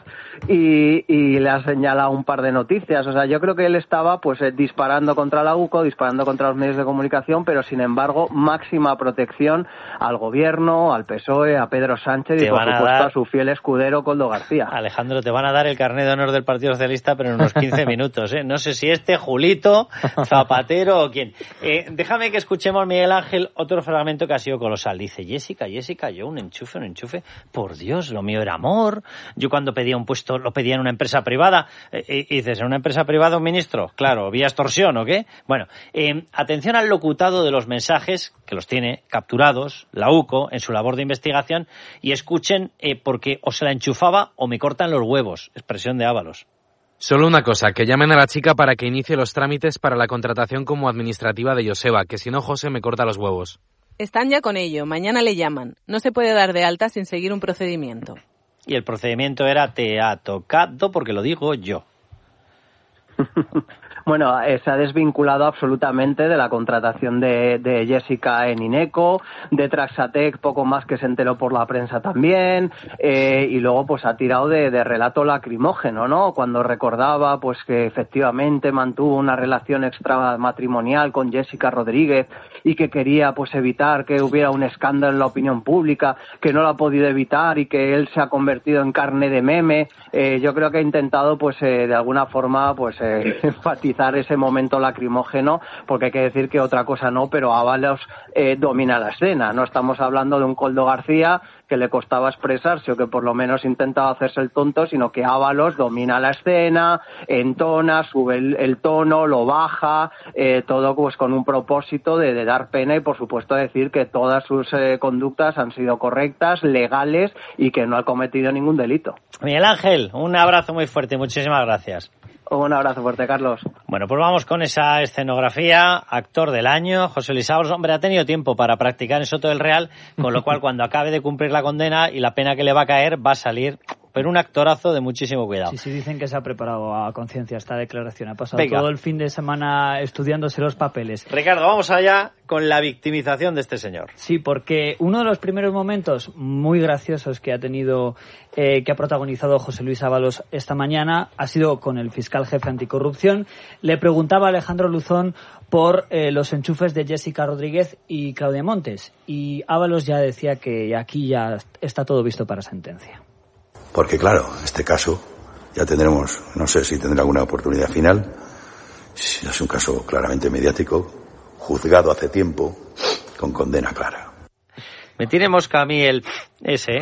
y le ha señalado un par de noticias. O sea, yo creo que él estaba pues disparando contra la UCO, disparando contra los medios de comunicación, pero sin embargo máxima protección al gobierno, al PSOE, a Pedro Sánchez y por supuesto a su fiel escudero Koldo García. Alejandro, te van a dar el carnet de honor del Partido Socialista, pero en unos 15 minutos, ¿eh? No sé si Julito, Zapatero o quién. Déjame que escuchemos, Miguel Ángel, otro fragmento que ha sido colosal. Dice, Jessica, yo un enchufe. Por Dios, lo mío era amor. Yo cuando pedía un puesto lo pedía en una empresa privada. Y dices, ¿en una empresa privada un ministro? Claro, ¿vía extorsión o qué? Bueno, atención al locutado de los mensajes, que los tiene capturados la UCO en su labor de investigación, y escuchen porque o se la enchufaba o me cortan los huevos, expresión de Ábalos. Solo una cosa, que llamen a la chica para que inicie los trámites para la contratación como administrativa de Joseba, que si no José me corta los huevos. Están ya con ello, mañana le llaman. No se puede dar de alta sin seguir un procedimiento. Y el procedimiento era te ha tocado porque lo digo yo. Bueno, se ha desvinculado absolutamente de la contratación de Jessica en Ineco, de Traxatec, poco más que se enteró por la prensa también, y luego pues ha tirado de relato lacrimógeno, ¿no? Cuando recordaba pues que efectivamente mantuvo una relación extramatrimonial con Jessica Rodríguez y que quería pues evitar que hubiera un escándalo en la opinión pública, que no lo ha podido evitar y que él se ha convertido en carne de meme. Yo creo que ha intentado pues de alguna forma pues enfatizar utilizar ese momento lacrimógeno, porque hay que decir que otra cosa no, pero Ábalos domina la escena. No estamos hablando de un Koldo García que le costaba expresarse o que por lo menos intentaba hacerse el tonto, sino que Ábalos domina la escena, entona, sube el tono, lo baja, todo pues con un propósito de dar pena y por supuesto decir que todas sus conductas han sido correctas, legales y que no ha cometido ningún delito. Miguel Ángel, un abrazo muy fuerte y muchísimas gracias. Un abrazo fuerte, Carlos. Bueno, pues vamos con esa escenografía. Actor del año, José Luis Ábalos. Hombre, ha tenido tiempo para practicar en Soto del Real, con lo cual cuando acabe de cumplir la condena y la pena que le va a caer, va a salir, pero un actorazo de muchísimo cuidado. Sí, dicen que se ha preparado a conciencia esta declaración. Ha pasado todo el fin de semana estudiándose los papeles. Ricardo, vamos allá con la victimización de este señor. Sí, porque uno de los primeros momentos muy graciosos que ha protagonizado José Luis Ábalos esta mañana ha sido con el fiscal jefe anticorrupción. Le preguntaba a Alejandro Luzón por los enchufes de Jessica Rodríguez y Claudia Montes. Y Ábalos ya decía que aquí ya está todo visto para sentencia. Porque claro, este caso ya tendremos, no sé si tendrá alguna oportunidad final. Es un caso claramente mediático, juzgado hace tiempo, con condena clara. Me tiene mosca a mí ese,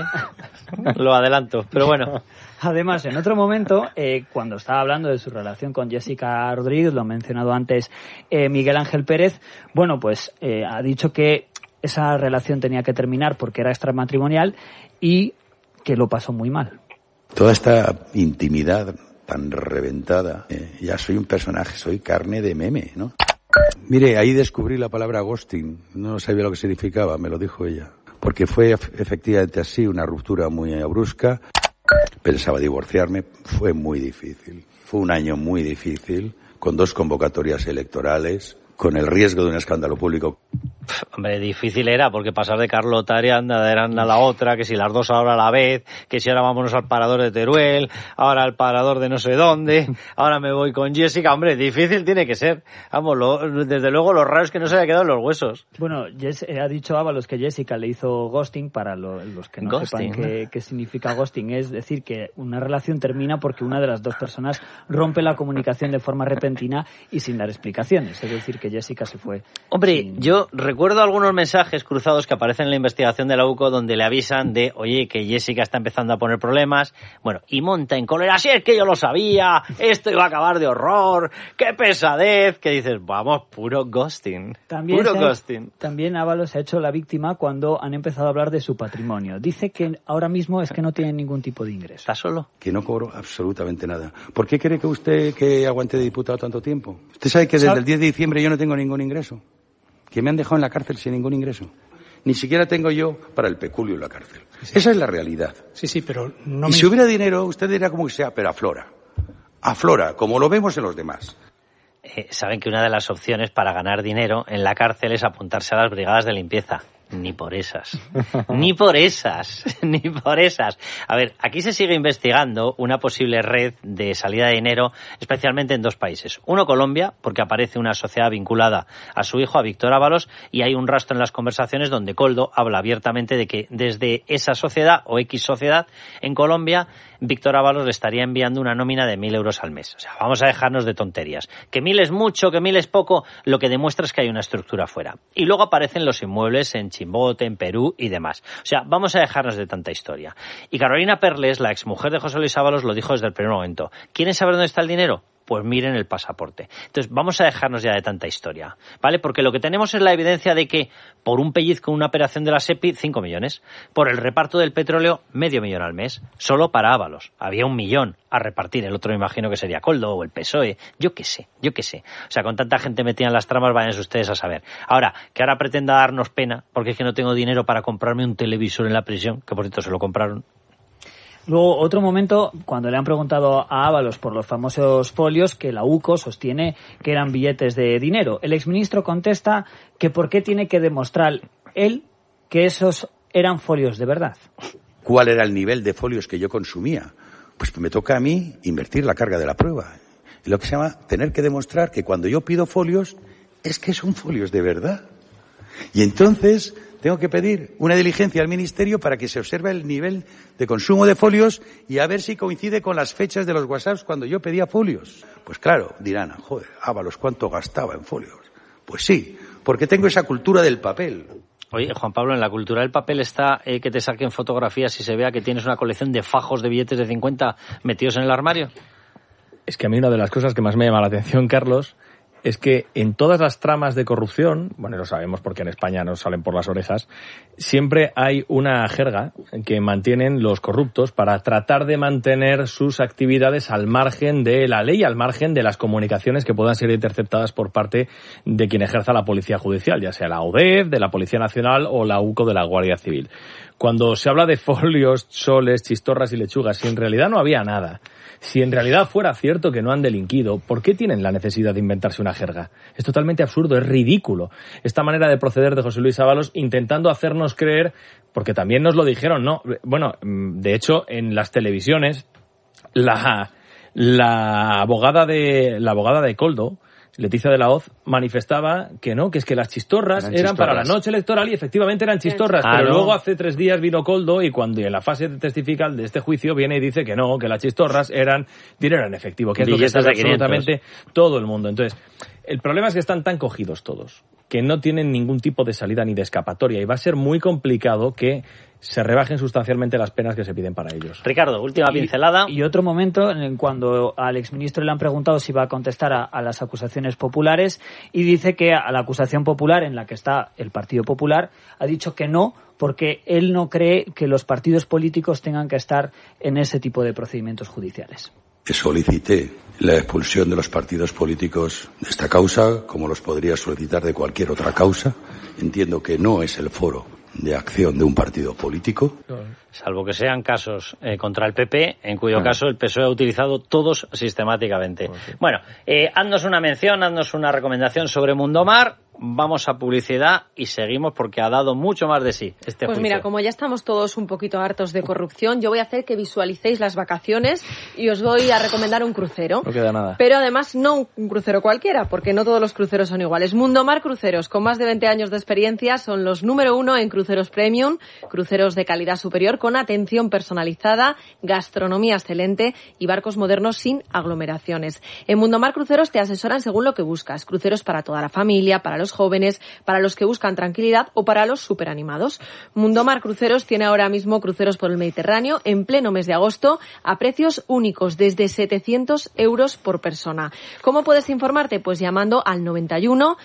lo adelanto, pero bueno. Además, en otro momento, cuando estaba hablando de su relación con Jessica Rodríguez, lo ha mencionado antes Miguel Ángel Pérez, bueno, pues ha dicho que esa relación tenía que terminar porque era extramatrimonial y que lo pasó muy mal. Toda esta intimidad tan reventada, ya soy un personaje, soy carne de meme, ¿no? Mire, ahí descubrí la palabra ghosting, no sabía lo que significaba, me lo dijo ella. Porque fue efectivamente así, una ruptura muy brusca, pensaba divorciarme, fue muy difícil. Fue un año muy difícil, con 2 convocatorias electorales, con el riesgo de un escándalo público. Hombre, difícil era, porque pasar de Carlota Arianda eran a la otra, que si las dos ahora a la vez, que si ahora vámonos al parador de Teruel, ahora al parador de no sé dónde, ahora me voy con Jessica. Hombre, difícil tiene que ser. Vamos, desde luego lo raro es que no se haya quedado en los huesos. Bueno, ha dicho Ábalos que Jessica le hizo ghosting, para los que no sepan qué significa ghosting. Es decir, que una relación termina porque una de las dos personas rompe la comunicación de forma repentina y sin dar explicaciones. Es decir, que Jessica se fue. Hombre, yo recuerdo algunos mensajes cruzados que aparecen en la investigación de la UCO donde le avisan de, oye, que Jessica está empezando a poner problemas, bueno, y monta en cólera, así es que yo lo sabía, esto iba a acabar de horror, qué pesadez, que dices, vamos, puro ghosting, ghosting. También Ábalos se ha hecho la víctima cuando han empezado a hablar de su patrimonio. Dice que ahora mismo es que no tiene ningún tipo de ingreso. ¿Está solo? Que no cobro absolutamente nada. ¿Por qué cree que usted que aguante de diputado tanto tiempo? Usted sabe que desde el 10 de diciembre yo no tengo ningún ingreso. Que me han dejado en la cárcel sin ningún ingreso. Ni siquiera tengo yo para el peculio en la cárcel. Sí. Esa es la realidad. Sí, pero no. Y si hubiera dinero, usted dirá como que sea, pero aflora. Aflora, como lo vemos en los demás. Saben que una de las opciones para ganar dinero en la cárcel es apuntarse a las brigadas de limpieza. Ni por esas. Ni por esas. Ni por esas. A ver, aquí se sigue investigando una posible red de salida de dinero, especialmente en 2 países. Uno, Colombia, porque aparece una sociedad vinculada a su hijo, a Víctor Ábalos, y hay un rastro en las conversaciones donde Koldo habla abiertamente de que desde esa sociedad o X sociedad en Colombia, Víctor Ábalos le estaría enviando una nómina de 1.000 euros al mes. O sea, vamos a dejarnos de tonterías. Que 1.000 es mucho, que 1.000 es poco, lo que demuestra es que hay una estructura fuera. Y luego aparecen los inmuebles en Chimbote, en Perú y demás. O sea, vamos a dejarnos de tanta historia. Y Carolina Perles, la exmujer de José Luis Ábalos, lo dijo desde el primer momento. ¿Quieren saber dónde está el dinero? Pues miren el pasaporte. Entonces, vamos a dejarnos ya de tanta historia, ¿vale? Porque lo que tenemos es la evidencia de que por un pellizco, una operación de la SEPI, 5 millones. Por el reparto del petróleo, 500.000 al mes. Solo para Ábalos. Había 1 millón a repartir. El otro me imagino que sería Koldo o el PSOE. Yo qué sé. O sea, con tanta gente metida en las tramas, vayan ustedes a saber. Ahora, que ahora pretenda darnos pena, porque es que no tengo dinero para comprarme un televisor en la prisión, que por cierto se lo compraron. Luego, otro momento, cuando le han preguntado a Ábalos por los famosos folios, que la UCO sostiene que eran billetes de dinero. El exministro contesta que por qué tiene que demostrar él que esos eran folios de verdad. ¿Cuál era el nivel de folios que yo consumía? Pues me toca a mí invertir la carga de la prueba. Y lo que se llama tener que demostrar que cuando yo pido folios, es que son folios de verdad. Y entonces tengo que pedir una diligencia al Ministerio para que se observe el nivel de consumo de folios y a ver si coincide con las fechas de los WhatsApps cuando yo pedía folios. Pues claro, dirán, joder, Ábalos, ¿cuánto gastaba en folios? Pues sí, porque tengo esa cultura del papel. Oye, Juan Pablo, en la cultura del papel está que te saquen fotografías y se vea que tienes una colección de fajos de billetes de 50 metidos en el armario. Es que a mí una de las cosas que más me llama la atención, Carlos, es que en todas las tramas de corrupción, bueno, lo sabemos porque en España nos salen por las orejas, siempre hay una jerga que mantienen los corruptos para tratar de mantener sus actividades al margen de la ley, al margen de las comunicaciones que puedan ser interceptadas por parte de quien ejerza la policía judicial, ya sea la UDEF, de la Policía Nacional o la UCO de la Guardia Civil. Cuando se habla de folios, soles, chistorras y lechugas, si en realidad no había nada, si en realidad fuera cierto que no han delinquido, ¿por qué tienen la necesidad de inventarse una jerga? Es totalmente absurdo, es ridículo. Esta manera de proceder de José Luis Ábalos intentando hacernos creer, porque también nos lo dijeron, ¿no? Bueno, de hecho, en las televisiones, la abogada de Koldo, Leticia de la Hoz, manifestaba que no, que es que las chistorras eran para la noche electoral y efectivamente eran chistorras, pero luego hace 3 días vino Koldo y cuando en la fase testifical de este juicio viene y dice que no, que las chistorras eran dinero en efectivo, que es lo que sabe absolutamente todo el mundo. Entonces, el problema es que están tan cogidos todos que no tienen ningún tipo de salida ni de escapatoria y va a ser muy complicado que se rebajen sustancialmente las penas que se piden para ellos. Ricardo, última pincelada. Y otro momento en cuando al exministro le han preguntado si va a contestar a las acusaciones populares y dice que a la acusación popular en la que está el Partido Popular ha dicho que no, porque él no cree que los partidos políticos tengan que estar en ese tipo de procedimientos judiciales. Solicité la expulsión de los partidos políticos de esta causa, como los podría solicitar de cualquier otra causa. Entiendo que no es el foro de acción de un partido político. Salvo que sean casos contra el PP, en cuyo caso el PSOE ha utilizado todos sistemáticamente. Okay. Bueno, haznos una mención, haznos una recomendación sobre Mundomar. Vamos a publicidad y seguimos porque ha dado mucho más de sí este juicio. Pues mira, como ya estamos todos un poquito hartos de corrupción, yo voy a hacer que visualicéis las vacaciones y os voy a recomendar un crucero. No queda nada. Pero además no un crucero cualquiera, porque no todos los cruceros son iguales. Mundomar Cruceros, con más de 20 años de experiencia, son los número 1 en cruceros premium, cruceros de calidad superior, con atención personalizada, gastronomía excelente y barcos modernos sin aglomeraciones. En Mundomar Cruceros te asesoran según lo que buscas. Cruceros para toda la familia, para los jóvenes, para los que buscan tranquilidad o para los superanimados. Mundomar Cruceros tiene ahora mismo cruceros por el Mediterráneo en pleno mes de agosto a precios únicos desde 700 euros por persona. ¿Cómo puedes informarte? Pues llamando al 91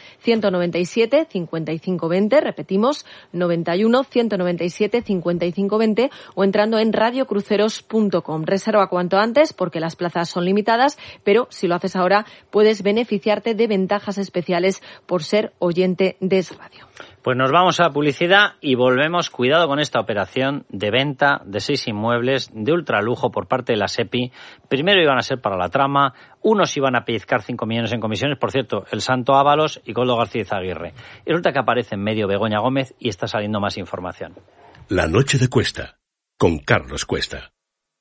197 55 20, repetimos, 91 197 55 20 o entrando en radiocruceros.com. Reserva cuanto antes porque las plazas son limitadas, pero si lo haces ahora puedes beneficiarte de ventajas especiales por ser oyente de Es Radio. Pues nos vamos a publicidad y volvemos. Cuidado con esta operación de venta de 6 inmuebles de ultralujo por parte de la SEPI. Primero iban a ser para la trama, unos iban a pellizcar 5 millones en comisiones, por cierto, el Santo Ábalos y Koldo García Izaguirre. Y resulta que aparece en medio Begoña Gómez y está saliendo más información. La noche de Cuesta, con Carlos Cuesta.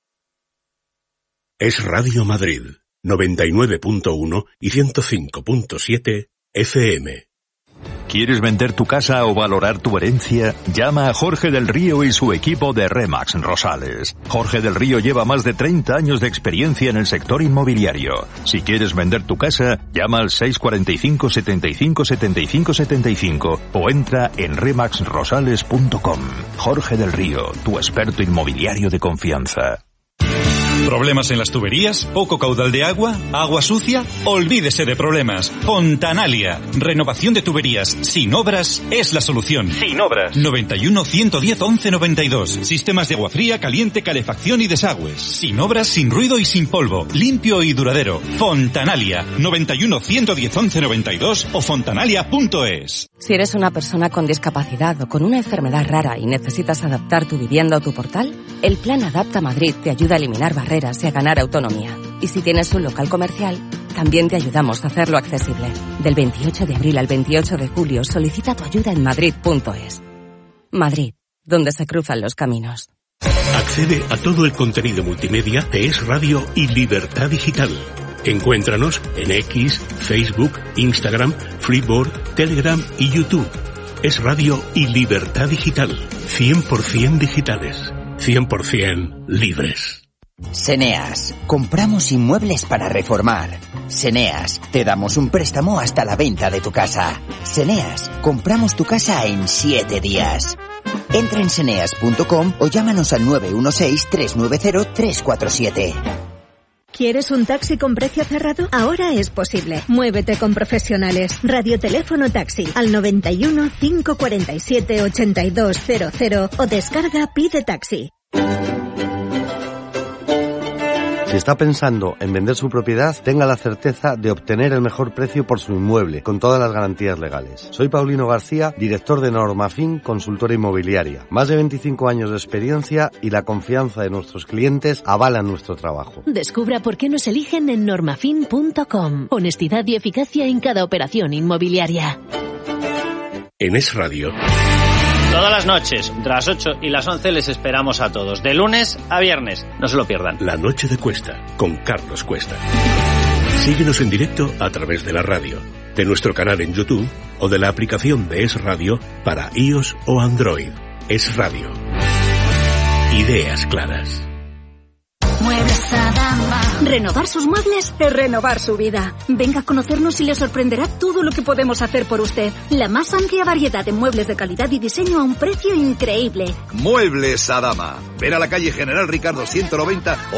Es Radio Madrid, 99.1 y 105.7 FM. ¿Quieres vender tu casa o valorar tu herencia? Llama a Jorge del Río y su equipo de RE/MAX Rosales. Jorge del Río lleva más de 30 años de experiencia en el sector inmobiliario. Si quieres vender tu casa, llama al 645 75 75 75 o entra en remaxrosales.com. Jorge del Río, tu experto inmobiliario de confianza. ¿Problemas en las tuberías? ¿Poco caudal de agua? ¿Agua sucia? Olvídese de problemas. Fontanalia. Renovación de tuberías sin obras es la solución. Sin obras. 91 110 11 92. Sistemas de agua fría, caliente, calefacción y desagües. Sin obras, sin ruido y sin polvo. Limpio y duradero. Fontanalia. 91 110 11 92 o fontanalia.es. Si eres una persona con discapacidad o con una enfermedad rara y necesitas adaptar tu vivienda o tu portal, el Plan Adapta Madrid te ayuda a eliminar barreras y a ganar autonomía. Y si tienes un local comercial, también te ayudamos a hacerlo accesible. Del 28 de abril al 28 de julio solicita tu ayuda en madrid.es. Madrid, donde se cruzan los caminos. Accede a todo el contenido multimedia de Es Radio y Libertad Digital. Encuéntranos en X, Facebook, Instagram, Freeboard, Telegram y YouTube. Es Radio y Libertad Digital. 100% digitales. 100% libres. Seneas. Compramos inmuebles para reformar. Seneas. Te damos un préstamo hasta la venta de tu casa. Seneas. Compramos tu casa en 7 días. Entra en seneas.com o llámanos al 916-390-347. ¿Quieres un taxi con precio cerrado? Ahora es posible. Muévete con profesionales. Radioteléfono Taxi al 91 547 8200 o descarga Pide Taxi. Si está pensando en vender su propiedad, tenga la certeza de obtener el mejor precio por su inmueble, con todas las garantías legales. Soy Paulino García, director de Normafin, consultora inmobiliaria. Más de 25 años de experiencia y la confianza de nuestros clientes avalan nuestro trabajo. Descubra por qué nos eligen en normafin.com. Honestidad y eficacia en cada operación inmobiliaria. En Es Radio. Todas las noches, entre las 8 y las 11, les esperamos a todos. De lunes a viernes. No se lo pierdan. La Noche de Cuesta, con Carlos Cuesta. Síguenos en directo a través de la radio, de nuestro canal en YouTube o de la aplicación de Es Radio para iOS o Android. Es Radio. Ideas claras. Muebles Adama. Renovar sus muebles es renovar su vida. Venga a conocernos y le sorprenderá todo lo que podemos hacer por usted. La más amplia variedad de muebles de calidad y diseño a un precio increíble. Muebles Adama. Ven a la calle General Ricardo 190